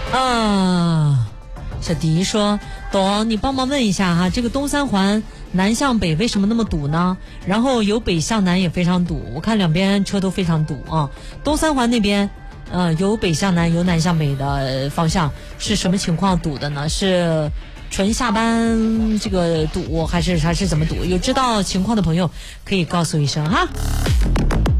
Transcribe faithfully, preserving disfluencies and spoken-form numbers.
啊，小迪说，董，你帮忙问一下哈，这个东三环南向北为什么那么堵呢？然后由北向南也非常堵，我看两边车都非常堵啊。东三环那边，呃，由北向南、由南向北的方向是什么情况堵的呢？是纯下班这个堵，还是还是怎么堵？有知道情况的朋友可以告诉一声哈。